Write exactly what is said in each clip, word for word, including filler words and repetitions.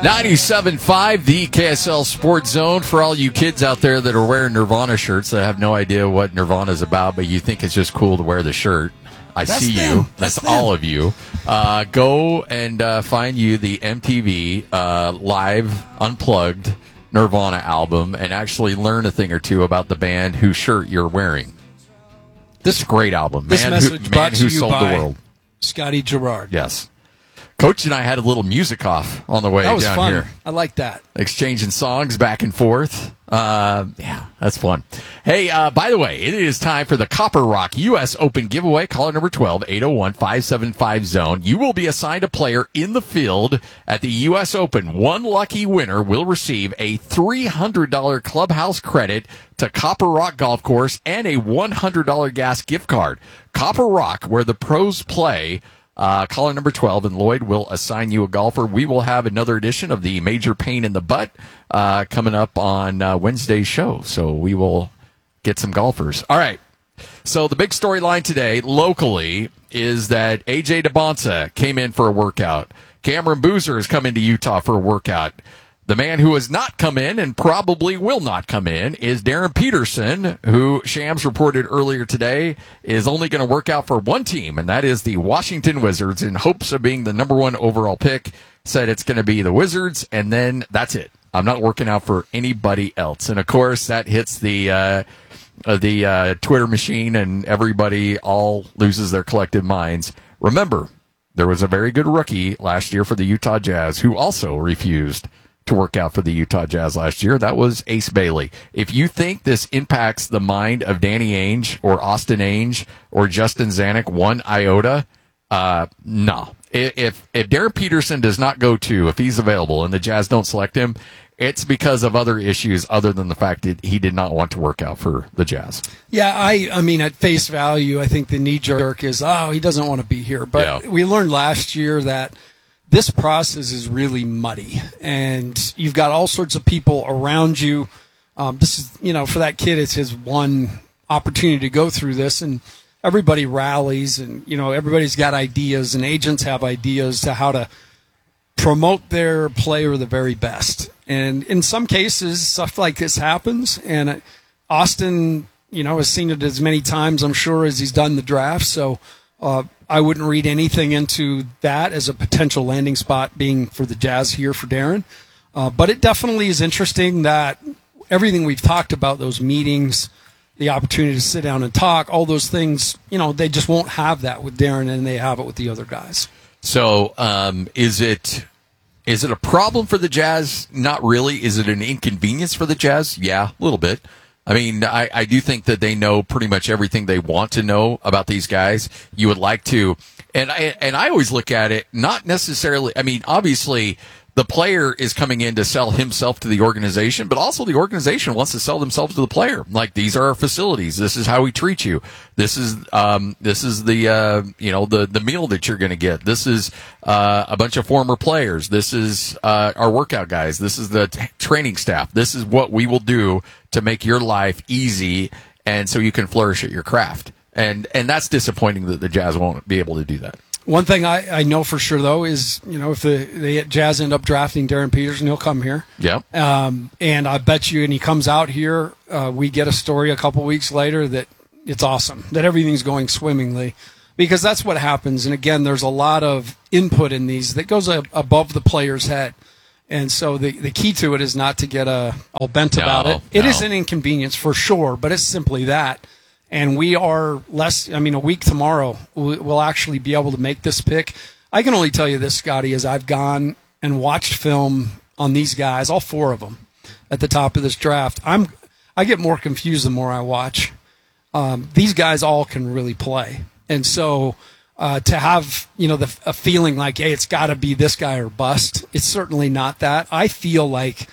ninety-seven point five, the K S L Sports Zone. For all you kids out there that are wearing Nirvana shirts that have no idea what Nirvana is about, but you think it's just cool to wear the shirt, I That's see them. you. That's, That's all them. of you. Uh, go and uh, find you the M T V uh, Live Unplugged Nirvana album and actually learn a thing or two about the band whose shirt you're wearing. This is a great album. This Man message who, brought man to who you sold by the world. Scotty Gerard. Yes. Coach and I had a little music off on the way That was down fun. here. I like that. Exchanging songs back and forth. Uh, yeah, that's fun. Hey, uh, by the way, it is time for the Copper Rock U S Open giveaway. Caller number twelve, eight oh one, five seven five, zone. You will be assigned a player in the field at the U S Open. One lucky winner will receive a three hundred dollars clubhouse credit to Copper Rock Golf Course and a one hundred dollars gas gift card. Copper Rock, where the pros play. Uh, caller number twelve, and Lloyd will assign you a golfer. We will have another edition of the Major Pain in the Butt uh, coming up on uh, Wednesday's show, so we will get some golfers. All right, so the big storyline today, locally, is that A J DeBonsa came in for a workout. Cameron Boozer has come into Utah for a workout. The man who has not come in and probably will not come in is Darren Peterson, who Shams reported earlier today is only going to work out for one team, and that is the Washington Wizards, in hopes of being the number one overall pick. Said it's going to be the Wizards, and then that's it. I'm not working out for anybody else. And, of course, that hits the uh, uh, the uh, Twitter machine, and everybody all loses their collective minds. Remember, there was a very good rookie last year for the Utah Jazz who also refused to work out for the Utah Jazz last year. That was Ace Bailey. If you think this impacts the mind of Danny Ainge or Austin Ainge or Justin Zanuck one iota, uh, no. If, if Darren Peterson does not go to, if he's available and the Jazz don't select him, it's because of other issues other than the fact that he did not want to work out for the Jazz. Yeah, I, I mean, at face value, I think the knee-jerk is, oh, he doesn't want to be here. But Yeah. we learned last year that this process is really muddy, and you've got all sorts of people around you. Um, this is, you know, for that kid, it's his one opportunity to go through this, and everybody rallies, and, you know, everybody's got ideas, and agents have ideas to how to promote their player the very best. And in some cases, stuff like this happens, and Austin, you know, has seen it as many times, I'm sure, as he's done the draft, so uh, I wouldn't read anything into that as a potential landing spot being for the Jazz here for Darren. Uh, but it definitely is interesting that everything we've talked about, those meetings, the opportunity to sit down and talk, all those things, you know, they just won't have that with Darren, and they have it with the other guys. So um, is it is it a problem for the Jazz? Not really. Is it an inconvenience for the Jazz? Yeah, a little bit. I mean, I, I do think that they know pretty much everything they want to know about these guys. You would like to, and I, and I always look at it, not necessarily, I mean, obviously, the player is coming in to sell himself to the organization, but also the organization wants to sell themselves to the player. Like, these are our facilities. This is how we treat you. This is, um, this is the, uh, you know, the, the meal that you're going to get. This is, uh, a bunch of former players. This is, uh, our workout guys. This is the t- training staff. This is what we will do to make your life easy and so you can flourish at your craft. And, and that's disappointing that the Jazz won't be able to do that. One thing I, I know for sure, though, is, you know, if the, the Jazz end up drafting Darren Peterson, he'll come here. Yeah. Um, and I bet you, and he comes out here, uh, we get a story a couple weeks later that it's awesome, that everything's going swimmingly. Because that's what happens. And, again, there's a lot of input in these that goes a, above the player's head. And so the, the key to it is not to get uh, all bent No, about it. It no. is an inconvenience for sure, but it's simply that. And we are less, I mean, a week tomorrow, we'll actually be able to make this pick. I can only tell you this, Scotty, as I've gone and watched film on these guys, all four of them, at the top of this draft. I'm, I get more confused the more I watch. Um, these guys all can really play. And so uh, to have, you know, the, a feeling like, hey, it's got to be this guy or bust, it's certainly not that. I feel like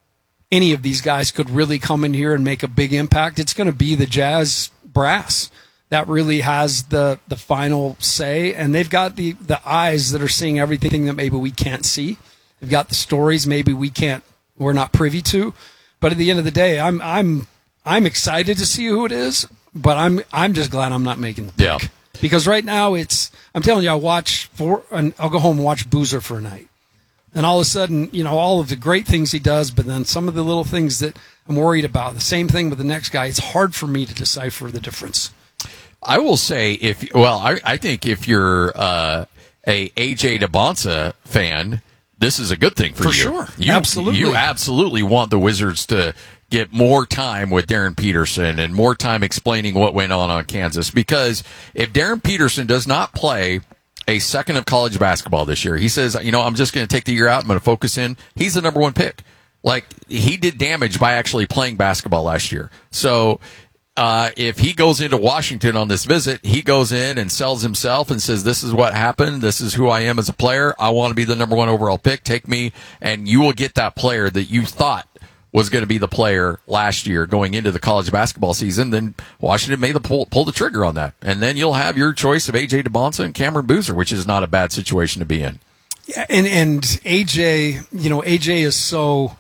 any of these guys could really come in here and make a big impact. It's going to be the Jazz brass that really has the the final say, and they've got the the eyes that are seeing everything that maybe we can't see. They've got the stories maybe we can't, we're not privy to. But at the end of the day, I'm I'm I'm excited to see who it is, but I'm I'm just glad I'm not making the pick. Yeah. Because right now it's, I'm telling you, I'll watch for, and I'll go home and watch Boozer for a night. And all of a sudden, you know, all of the great things he does, but then some of the little things that I'm worried about. The same thing with the next guy. It's hard for me to decipher the difference. I will say, if well, I, I think if you're uh, a A J DeBonsa fan, this is a good thing for, for you. Sure. You, absolutely. You absolutely want the Wizards to get more time with Darren Peterson and more time explaining what went on on Kansas. Because if Darren Peterson does not play a second of college basketball this year, he says, you know, I'm just going to take the year out. I'm going to focus in. He's the number one pick. Like, he did damage by actually playing basketball last year. So, uh, if he goes into Washington on this visit, he goes in and sells himself and says, this is what happened. This is who I am as a player. I want to be the number one overall pick. Take me, and you will get that player that you thought was going to be the player last year going into the college basketball season. Then Washington made the pull, pull the trigger on that. And then you'll have your choice of A J DeBonsa and Cameron Boozer, which is not a bad situation to be in. Yeah, and, and A J, you know, A J is so,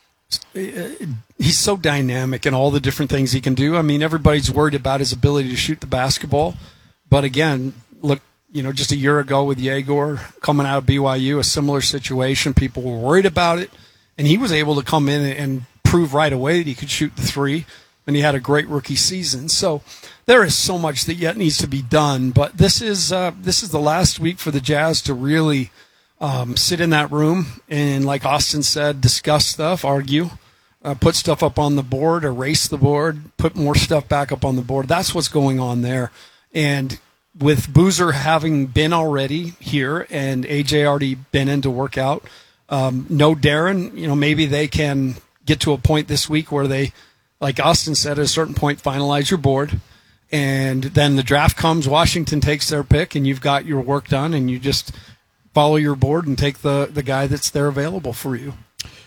he's so dynamic in all the different things he can do. I mean, everybody's worried about his ability to shoot the basketball. But again, look, you know, just a year ago with Yegor coming out of B Y U, a similar situation. People were worried about it. And he was able to come in and prove right away that he could shoot the three, and he had a great rookie season. So there is so much that yet needs to be done. But this is uh, this is the last week for the Jazz to really um, sit in that room and, like Austin said, discuss stuff, argue, uh, put stuff up on the board, erase the board, put more stuff back up on the board. That's what's going on there. And with Boozer having been already here and A J already been in to work out, Um, no Darren, you know, maybe they can get to a point this week where they, like Austin said, at a certain point, finalize your board. And then the draft comes, Washington takes their pick, and you've got your work done, and you just follow your board and take the, the guy that's there available for you.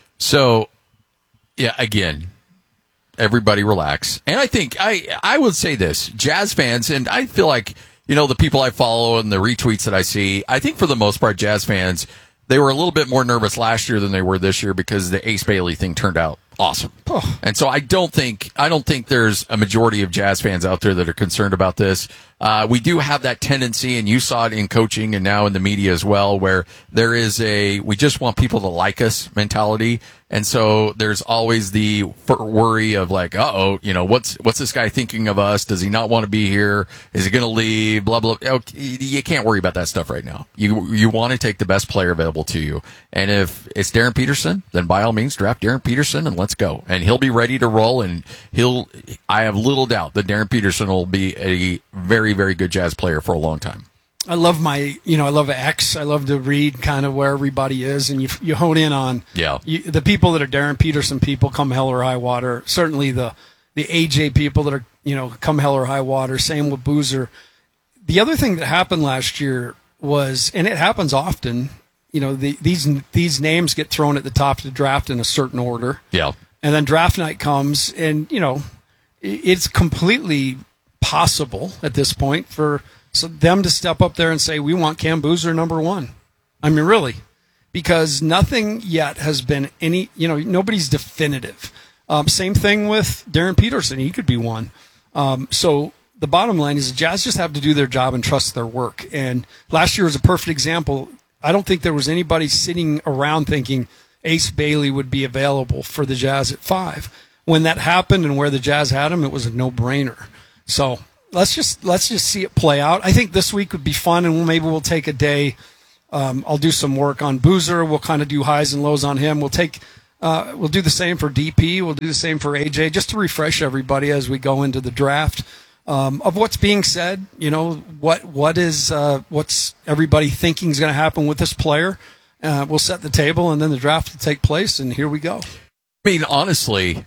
So, yeah, again, everybody relax. And I think, I, I would say this, Jazz fans, and I feel like, you know, the people I follow and the retweets that I see, I think for the most part, Jazz fans, they were a little bit more nervous last year than they were this year because the Ace Bailey thing turned out awesome. Oh. And so I don't think I don't think there's a majority of Jazz fans out there that are concerned about this. Uh, we do have that tendency, and you saw it in coaching and now in the media as well, where there is a we just want people to like us mentality. And so there's always the worry of like, uh-oh, you know, what's what's this guy thinking of us? Does he not want to be here? Is he going to leave? Blah, blah. You can't worry about that stuff right now. You you want to take the best player available to you. And if it's Darren Peterson, then by all means, draft Darren Peterson and let's go. And he'll be ready to roll, and he'll, I have little doubt that Darren Peterson will be a very, very good Jazz player for a long time. I love my, you know, I love X. I love to read kind of where everybody is, and you you hone in on yeah. you, the people that are Darren Peterson people come hell or high water. Certainly the the A J people that are, you know, come hell or high water. Same with Boozer. The other thing that happened last year was, and it happens often, you know, the, these these names get thrown at the top of the draft in a certain order. Yeah. And then draft night comes, and, you know, it's completely possible at this point for so them to step up there and say, we want Cam Boozer number one. I mean, really, because nothing yet has been any, you know, nobody's definitive. Um, same thing with Darren Peterson. He could be one. Um, so the bottom line is the Jazz just have to do their job and trust their work. And last year was a perfect example. I don't think there was anybody sitting around thinking Ace Bailey would be available for the Jazz at five. When that happened and where the Jazz had him, it was a no-brainer. So let's just let's just see it play out. I think this week would be fun, and we'll, maybe we'll take a day. Um, I'll do some work on Boozer. We'll kind of do highs and lows on him. We'll take uh, we'll do the same for D P. We'll do the same for A J, just to refresh everybody as we go into the draft um, of what's being said. You know, what what is uh, what's everybody thinking is going to happen with this player. Uh, we'll set the table, and then the draft will take place, and here we go. I mean, honestly,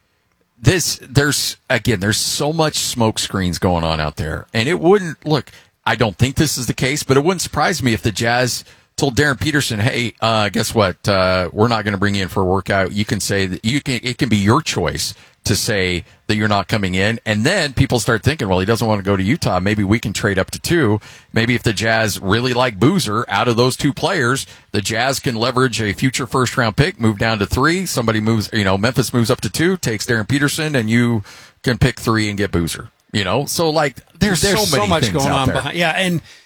this there's again there's so much smoke screens going on out there, and it wouldn't look. I don't think this is the case, but it wouldn't surprise me if the Jazz told Darren Peterson, "Hey, uh, guess what? Uh, we're not going to bring you in for a workout. You can say that you can. It can be your choice to say that you're not coming in." And then people start thinking, well, he doesn't want to go to Utah. Maybe we can trade up to two. Maybe if the Jazz really like Boozer, out of those two players, the Jazz can leverage a future first round pick, move down to three. Somebody moves, you know, Memphis moves up to two, takes Darren Peterson, and you can pick three and get Boozer. You know, so like there's, there's so, so many much things going out on there. behind. Yeah, and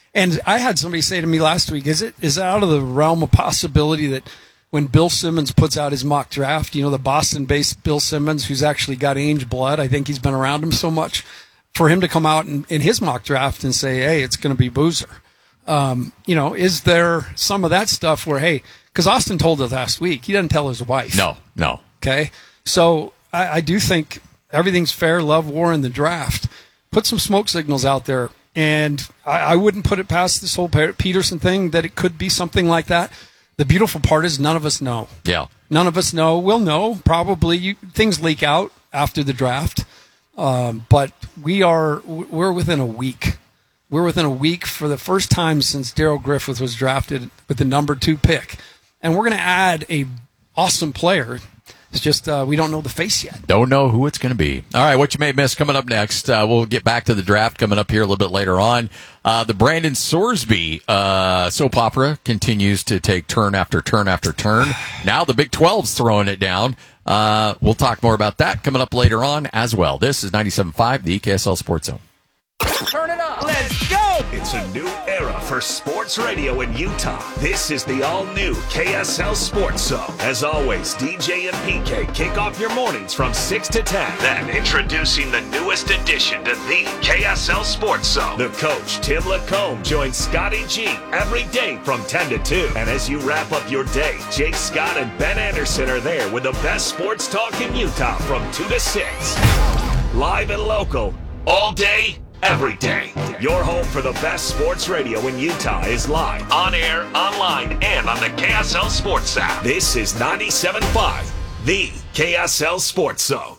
And I had somebody say to me last week, is it is it out of the realm of possibility that when Bill Simmons puts out his mock draft, you know, the Boston-based Bill Simmons, who's actually got Ainge blood, I think he's been around him so much, for him to come out in, in his mock draft and say, hey, it's going to be Boozer. Um, you know, is there some of that stuff where, hey, because Austin told us last week, he doesn't tell his wife. No, no. Okay? So I, I do think everything's fair, love, war in the draft. Put some smoke signals out there. And I, I wouldn't put it past this whole Peterson thing that it could be something like that. The beautiful part is none of us know. Yeah. None of us know. We'll know. Probably you, things leak out after the draft. Um, but we are, we're within a week. We're within a week for the first time since Darrell Griffith was drafted with the number two pick. And we're going to add a awesome player. It's just uh, we don't know the face yet. Don't know who it's going to be. All right, what you may miss coming up next. Uh, we'll get back to the draft coming up here a little bit later on. Uh, the Brandon Sorsby uh, soap opera continues to take turn after turn after turn. Now the Big twelve's throwing it down. Uh, we'll talk more about that coming up later on as well. This is ninety-seven point five, the K S L Sports Zone. Turn it up. Let's go. It's a new era for sports radio in Utah. This is the all-new K S L Sports Zone. As always, D J and P K kick off your mornings from six to ten. Then, introducing the newest addition to the K S L Sports Zone. The coach, Tim Lacombe, joins Scotty G every day from ten to two. And as you wrap up your day, Jake Scott and Ben Anderson are there with the best sports talk in Utah from two to six. Live and local, all day, every day. Your home for the best sports radio in Utah is live, on air, online, and on the K S L Sports app. This is ninety-seven point five, the K S L Sports Zone.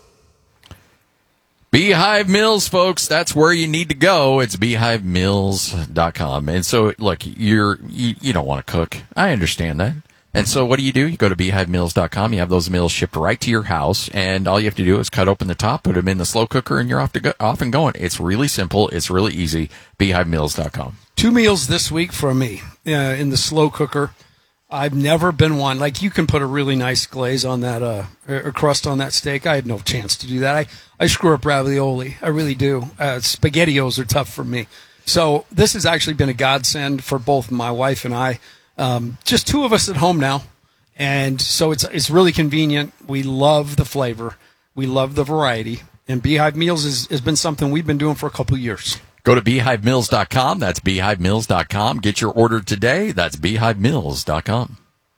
Beehive Mills, folks, that's where you need to go. It's beehive mills dot com. And so, look, you're, you, you don't want to cook. I understand that. And so what do you do? You go to beehive mills dot com. You have those meals shipped right to your house, and all you have to do is cut open the top, put them in the slow cooker, and you're off to go, off and going. It's really simple. It's really easy. beehive mills dot com. Two meals this week from me uh, in the slow cooker. I've never been one. Like, you can put a really nice glaze on that, uh, or crust on that steak. I had no chance to do that. I, I screw up ravioli. I really do. Uh, SpaghettiOs are tough for me. So this has actually been a godsend for both my wife and I. Um, just two of us at home now, and so it's it's really convenient. We love the flavor. We love the variety. And Beehive Meals is, has been something we've been doing for a couple of years. Go to beehive mills dot com. That's beehive mills dot com. Get your order today. That's beehive mills dot com.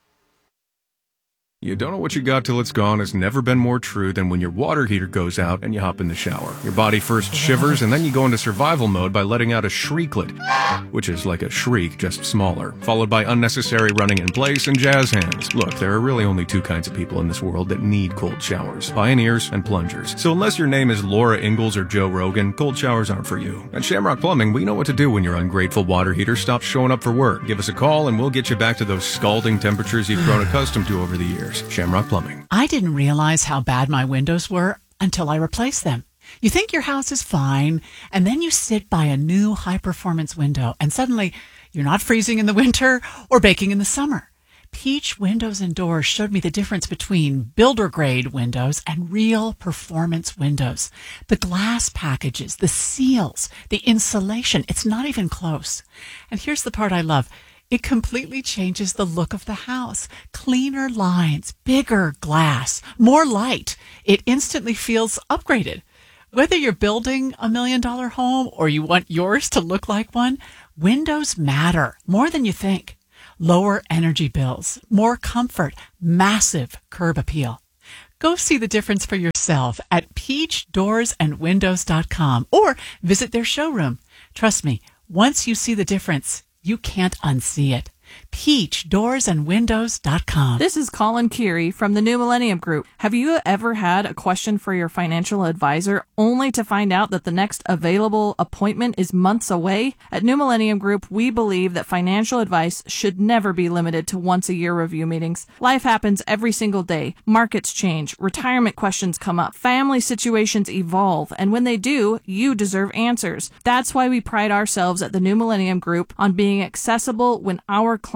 You don't know what you got till it's gone has never been more true than when your water heater goes out and you hop in the shower. Your body first shivers, and then you go into survival mode by letting out a shrieklet, which is like a shriek, just smaller, followed by unnecessary running in place and jazz hands. Look, there are really only two kinds of people in this world that need cold showers: pioneers and plungers. So unless your name is Laura Ingalls or Joe Rogan, cold showers aren't for you. At Shamrock Plumbing, we know what to do when your ungrateful water heater stops showing up for work. Give us a call and we'll get you back to those scalding temperatures you've grown accustomed to over the years. Shamrock Plumbing. I didn't realize how bad my windows were until I replaced them. You think your house is fine, and then you sit by a new high-performance window, and suddenly you're not freezing in the winter or baking in the summer. Peach Windows and Doors showed me the difference between builder-grade windows and real performance windows. The glass packages, the seals, the insulation, it's not even close. And here's the part I love. It completely changes the look of the house. Cleaner lines, bigger glass, more light. It instantly feels upgraded. Whether you're building a million dollar home or you want yours to look like one, windows matter more than you think. Lower energy bills, more comfort, massive curb appeal. Go see the difference for yourself at peach doors and windows dot com or visit their showroom. Trust me, once you see the difference, you can't unsee it. peach doors and windows dot com. This is Colin Keary from the New Millennium Group. Have you ever had a question for your financial advisor only to find out that the next available appointment is months away? At New Millennium Group, we believe that financial advice should never be limited to once-a-year review meetings. Life happens every single day. Markets change. Retirement questions come up. Family situations evolve. And when they do, you deserve answers. That's why we pride ourselves at the New Millennium Group on being accessible when our clients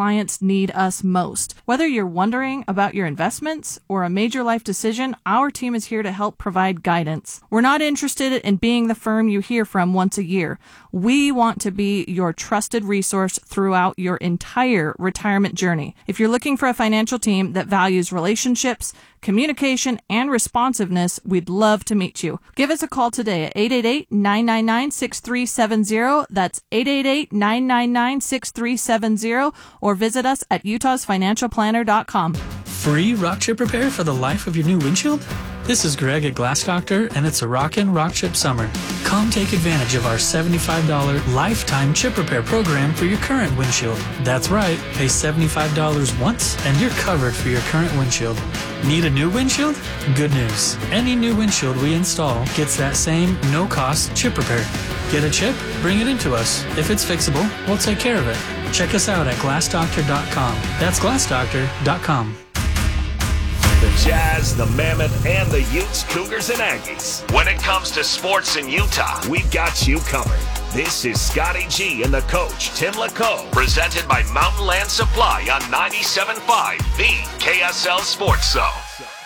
clients need us most. Whether you're wondering about your investments or a major life decision, our team is here to help provide guidance. We're not interested in being the firm you hear from once a year. We want to be your trusted resource throughout your entire retirement journey. If you're looking for a financial team that values relationships, communication, and responsiveness, we'd love to meet you. Give us a call today at eight eight eight, nine nine nine, six three seven zero. That's eight eight eight, nine nine nine, six three seven zero, or visit us at utahs financial planner dot com. Free rock chip repair for the life of your new windshield? This is Greg at Glass Doctor, and it's a rockin' rock chip summer. Come take advantage of our seventy-five dollars lifetime chip repair program for your current windshield. That's right, pay seventy-five dollars once and you're covered for your current windshield. Need a new windshield? Good news. Any new windshield we install gets that same no-cost chip repair. Get a chip? Bring it into us. If it's fixable, we'll take care of it. Check us out at glass doctor dot com. That's glass doctor dot com. The Jazz, the Mammoth, and the Utes, Cougars, and Aggies. When it comes to sports in Utah, we've got you covered. This is Scotty G and the coach, Tim LaCoe, presented by Mountain Land Supply on ninety-seven point five, the K S L Sports Zone.